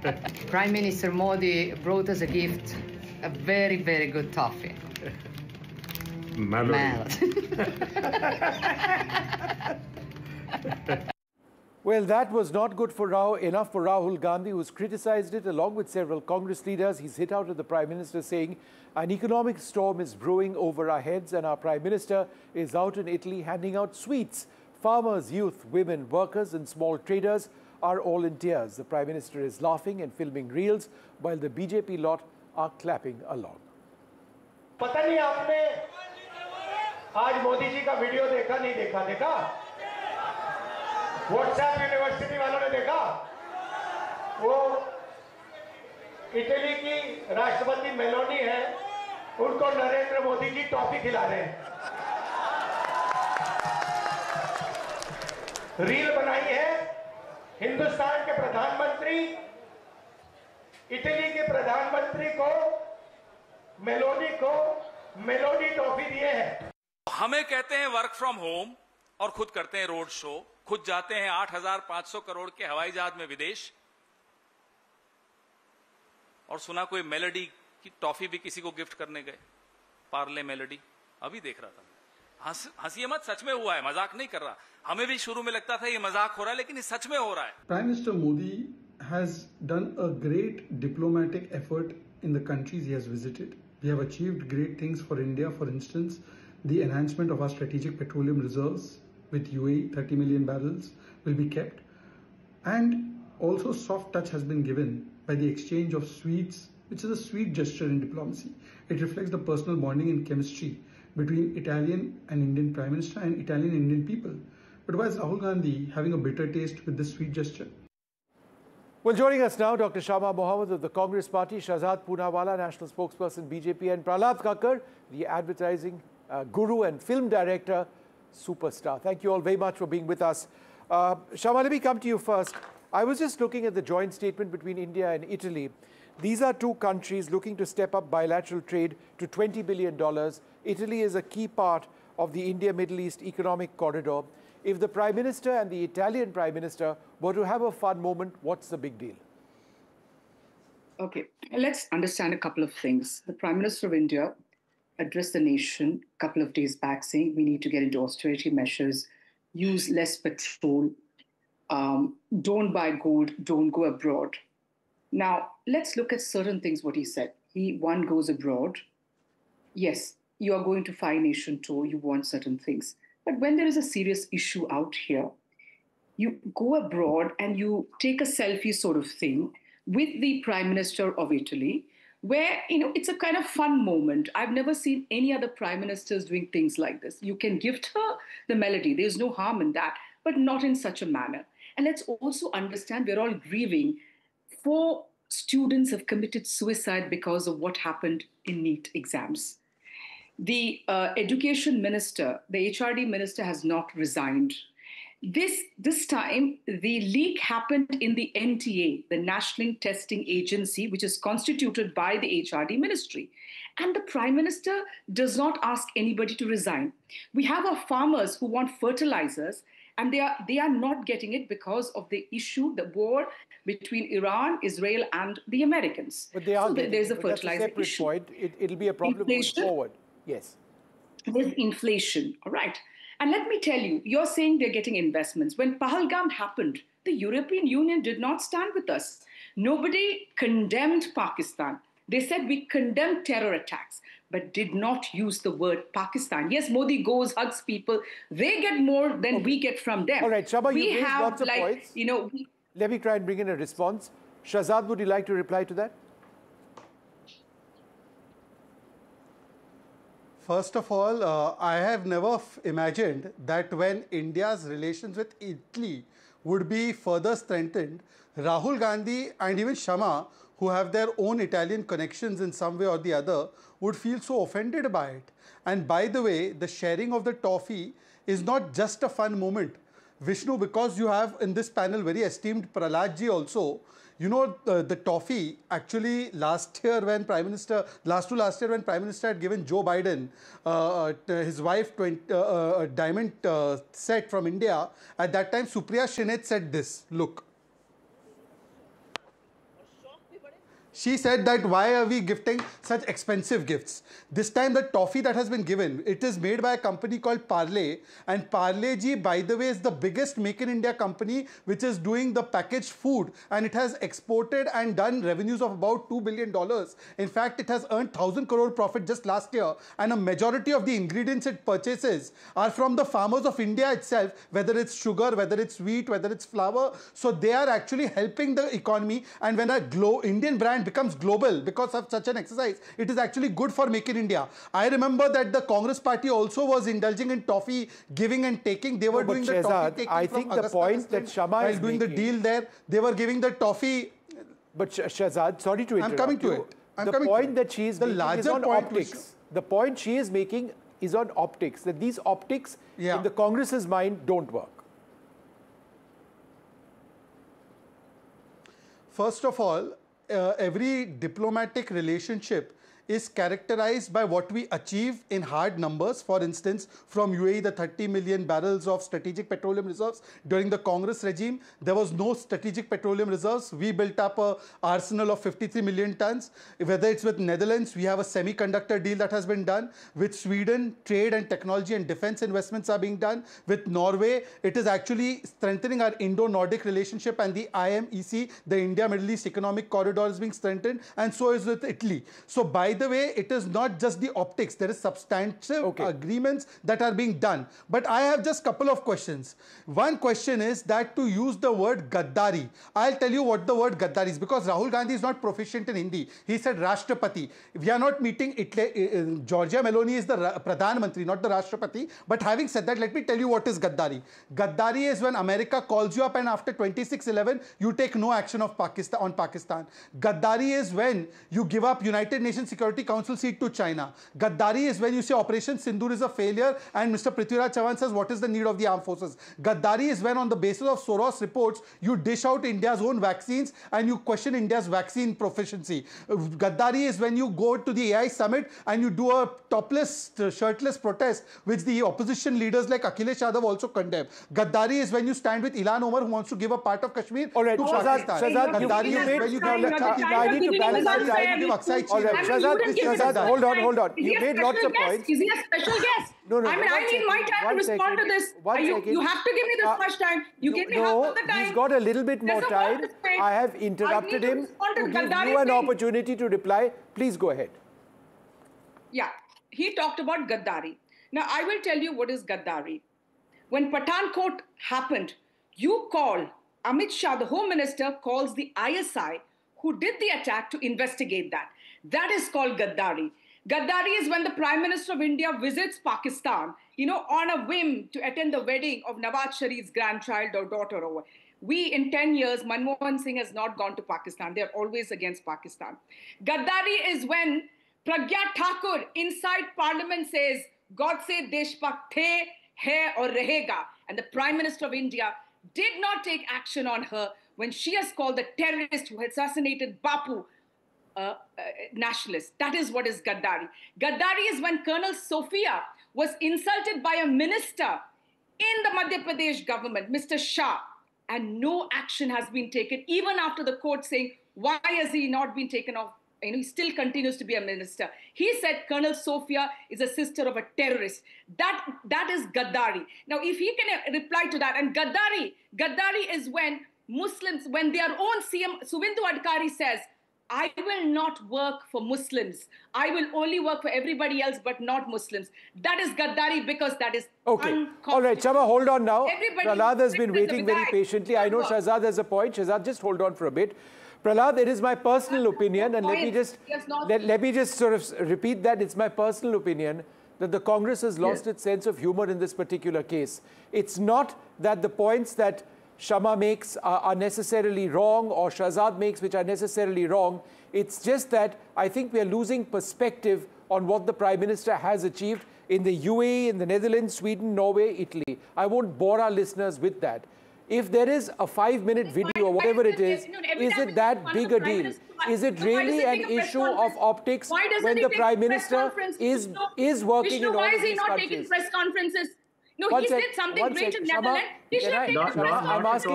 Prime Minister Modi brought us a gift, a very, very good toffee. Mallory. Well, that was not good for enough for Rahul Gandhi, who's criticized it along with several Congress leaders. He's hit out at the Prime Minister, saying an economic storm is brewing over our heads and our Prime Minister is out in Italy handing out sweets. Farmers, youth, women, workers and small traders are all in tears. The Prime Minister is laughing and filming reels while the BJP lot are clapping along. पता नहीं आपने आज मोदी जी का video देखा नहीं देखा WhatsApp university वालों ने देखा वो इटली की राष्ट्रपति मेलोनी है उनको नरेंद्र मोदी जी टॉफी खिला रहे हैं रील बनाई है हिंदुस्तान के प्रधानमंत्री इटली के प्रधानमंत्री को मेलोडी टॉफी दिए हैं हमें कहते हैं वर्क फ्रॉम होम और खुद करते हैं रोड शो खुद जाते हैं 8,500 करोड़ के हवाई जहाज में विदेश और सुना कोई मेलोडी की टॉफी भी किसी को गिफ्ट करने गए पार्ले मेलोडी अभी देख रहा था हंसिए मत सच में हुआ है मजाक नहीं कर रहा हमें भी शुरू में लगता था ये मजाक हो रहा है लेकिन ये सच में हो रहा है prime minister Modi has done a great diplomatic effort in the countries he has visited. We have achieved great things for India. For instance, the enhancement of our strategic petroleum reserves with UAE, 30 million barrels will be kept. And also soft touch has been given by the exchange of sweets, which is a sweet gesture in diplomacy. It reflects the personal bonding and chemistry between Italian and Indian Prime Minister and Italian and Indian people. But why is Rahul Gandhi having a bitter taste with this sweet gesture? Well, joining us now, Dr. Shama Mohammed of the Congress Party, Shahzad Poonawala, National Spokesperson, BJP, and Prahlad Kakkar, the advertising guru and film director, superstar. Thank you all very much for being with us. Shama, let me come to you first. I was just looking at the joint statement between India and Italy. These are two countries looking to step up bilateral trade to $20 billion. Italy is a key part of the India-Middle East economic corridor. If the Prime Minister and the Italian Prime Minister were to have a fun moment, what's the big deal? Okay, let's understand a couple of things. The Prime Minister of India addressed the nation a couple of days back saying we need to get into austerity measures, use less petrol, don't buy gold, don't go abroad. Now, let's look at certain things what he said. One goes abroad. Yes, you are going to Five Nation tour, you want certain things. But when there is a serious issue out here, you go abroad and you take a selfie sort of thing with the Prime Minister of Italy, where, it's a kind of fun moment. I've never seen any other Prime Ministers doing things like this. You can gift her the melody. There's no harm in that, but not in such a manner. And let's also understand we're all grieving. 4 students have committed suicide because of what happened in NEET exams. The education minister, the HRD minister has not resigned. This time, the leak happened in the NTA, the National Testing Agency, which is constituted by the HRD ministry. And the Prime Minister does not ask anybody to resign. We have our farmers who want fertilizers, and they are not getting it because of the issue, the war between Iran, Israel, and the Americans. But they are there's a fertilizer that's a separate issue. point. It'll be a problem going forward. Yes. There's inflation, all right. And let me tell you, you're saying they're getting investments. When Pahalgam happened, the European Union did not stand with us. Nobody condemned Pakistan. They said we condemn terror attacks, but did not use the word Pakistan. Yes, Modi goes, hugs people. They get more than we get from them. All right, Shama, you raised lots of points. Let me try and bring in a response. Shahzad, would you like to reply to that? First of all, I have never imagined that when India's relations with Italy would be further strengthened, Rahul Gandhi and even Shama, who have their own Italian connections in some way or the other, would feel so offended by it. And by the way, the sharing of the toffee is not just a fun moment. Vishnu, because you have in this panel very esteemed Prahlad ji also, the toffee actually last year when Prime Minister had given Joe Biden his wife a diamond set from India, at that time Supriya Shrinate said this, look. She said that why are we gifting such expensive gifts? This time the toffee that has been given, it is made by a company called Parle, and Parle ji, by the way, is the biggest Make in India company which is doing the packaged food, and it has exported and done revenues of about $2 billion. In fact, it has earned 1,000 crore profit just last year, and a majority of the ingredients it purchases are from the farmers of India itself, whether it's sugar, whether it's wheat, whether it's flour. So they are actually helping the economy, and when a Indian brand becomes global because of such an exercise, it is actually good for Make in India. I remember that the Congress party also was indulging in toffee giving and taking. They were doing the toffee taking. I think the point that Shama is doing the deal there, they were giving the toffee. But Shahzad, sorry to interrupt. I'm coming to it. The point that she is making is on optics. The point she is making is on optics, that these optics in the Congress's mind don't work. First of all, every diplomatic relationship is characterized by what we achieve in hard numbers. For instance, from UAE, the 30 million barrels of strategic petroleum reserves. During the Congress regime, there was no strategic petroleum reserves. We built up an arsenal of 53 million tons. Whether it's with Netherlands, we have a semiconductor deal that has been done. With Sweden, trade and technology and defense investments are being done. With Norway, it is actually strengthening our Indo-Nordic relationship, and the IMEC, the India-Middle East Economic Corridor, is being strengthened, and so is with Italy. So by the way, it is not just the optics. There is substantive agreements that are being done. But I have just a couple of questions. One question is that to use the word Gaddari. I'll tell you what the word Gaddari is, because Rahul Gandhi is not proficient in Hindi. He said Rashtrapati. We are not meeting Italy. Giorgia Meloni is the Pradhan Mantri, not the Rashtrapati. But having said that, let me tell you what is Gaddari. Gaddari is when America calls you up and after 26/11, you take no action on Pakistan. Gaddari is when you give up United Nations Security Council seat to China. Gaddari is when you say Operation Sindoor is a failure and Mr. Prithviraj Chavan says what is the need of the armed forces. Gaddari is when on the basis of Soros reports you dish out India's own vaccines and you question India's vaccine proficiency. Gaddari is when you go to the AI summit and you do a topless, shirtless protest which the opposition leaders like Akhilesh Yadav also condemn. Gaddari is when you stand with Ilan Omar who wants to give a part of Kashmir to Pakistan. Shahzad, you made I need to balance the time. All right, Shahzad, hold on. You made lots of points. Is he a special guest? No. I mean, I need my time to respond to this. You have to give me this much time. You give me half of the time. He's got a little bit more time. I have interrupted him to give you an opportunity to reply. Please go ahead. Yeah, he talked about Gaddari. Now, I will tell you what is Gaddari. When Pathankot happened, you call, Amit Shah, the Home Minister, calls the ISI who did the attack to investigate that. That is called Gaddari. Gaddari is when the Prime Minister of India visits Pakistan, on a whim to attend the wedding of Nawaz Sharif's grandchild or daughter. We, in 10 years, Manmohan Singh has not gone to Pakistan. They're always against Pakistan. Gaddari is when Pragya Thakur inside Parliament says, God se Deshbhakt the, hai aur rahega. And the Prime Minister of India did not take action on her when she has called the terrorist who assassinated Bapu nationalist. That is what is Gaddari. Gaddari is when Colonel Sophia was insulted by a minister in the Madhya Pradesh government, Mr. Shah, and no action has been taken, even after the court saying, why has he not been taken off? He still continues to be a minister. He said Colonel Sophia is a sister of a terrorist. That is Gaddari. Now, if he can reply to that, and Gaddari is when Muslims, when their own CM, Suvendu Adhikari says, I will not work for Muslims. I will only work for everybody else, but not Muslims. That is Gaddari because that is All right, Shama, hold on now. Prahlad has been waiting very patiently. I know Shahzad has a point. Shahzad, just hold on for a bit. Prahlad, it is my personal opinion, and let me just sort of repeat that. It's my personal opinion that the Congress has lost its sense of humor in this particular case. It's not that the points that Shama makes are necessarily wrong, or Shahzad makes which are necessarily wrong. It's just that I think we are losing perspective on what the Prime Minister has achieved in the UAE, in the Netherlands, Sweden, Norway, Italy. I won't bore our listeners with that. If there is a 5-minute video or whatever it is it that big a deal? Is it really an issue of optics when the Prime Minister is working in all of these countries? Why is he not taking press conferences? No, he did something great in Netherlands. He should have taken a press conference.